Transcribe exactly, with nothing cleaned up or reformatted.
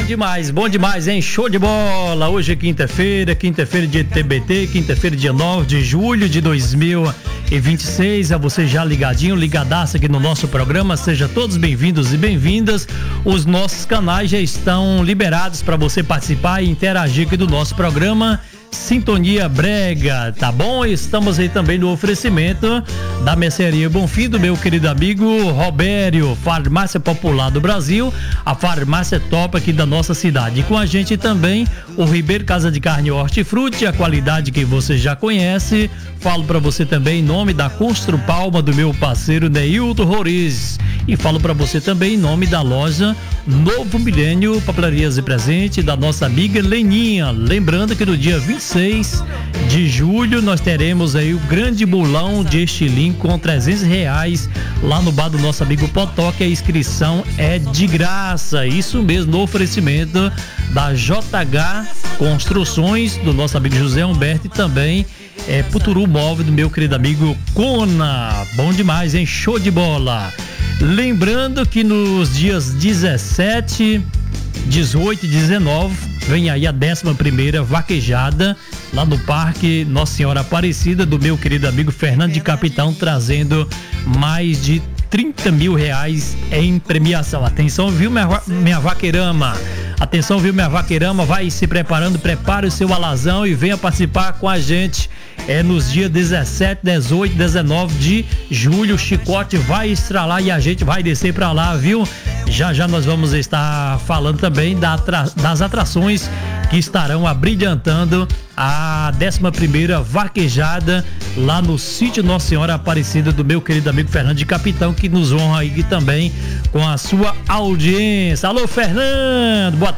demais, bom demais, hein? Show de bola! Hoje é quinta-feira, quinta-feira de T B T, quinta-feira dia nove de julho de dois mil e vinte e seis. A você já ligadinho, ligadaço aqui no nosso programa. Sejam todos bem-vindos e bem-vindas. Os nossos canais já estão liberados para você participar e interagir aqui do nosso programa. Sintonia Brega, tá bom? Estamos aí também no oferecimento da Mercearia Bonfim, do meu querido amigo Robério, farmácia popular do Brasil, a farmácia top aqui da nossa cidade. E com a gente também o Ribeiro Casa de Carne, Hortifruti, a qualidade que você já conhece. Falo para você também em nome da Constru Palma, do meu parceiro Neilton Roriz. E falo para você também em nome da loja Novo Milênio, papelarias e presente da nossa amiga Leninha. Lembrando que no dia vinte e seis de julho nós teremos aí o grande bolão de estilingue com trezentos reais lá no bar do nosso amigo Potó, que a inscrição é de graça. Isso mesmo, no oferecimento da J H Construções, do nosso amigo José Humberto, e também é Puturu Móvel, do meu querido amigo Cona. Bom demais, hein? Show de bola! Lembrando que nos dias dezessete, dezoito e dezenove vem aí a décima primeira vaquejada lá no Parque Nossa Senhora Aparecida, do meu querido amigo Fernando de Capitão, trazendo mais de trinta mil reais em premiação. Atenção, viu, minha, minha vaqueirama? Atenção, viu, minha vaqueirama? Vai se preparando, prepare o seu alazão e venha participar com a gente. É nos dias dezessete, dezoito, dezenove de julho. O chicote vai estralar e a gente vai descer pra lá, viu? Já já nós vamos estar falando também da atra- das atrações que estarão abrilhantando a décima primeira vaquejada lá no sítio Nossa Senhora Aparecida, do meu querido amigo Fernando de Capitão, que nos honra aí também com a sua audiência. Alô, Fernando, boa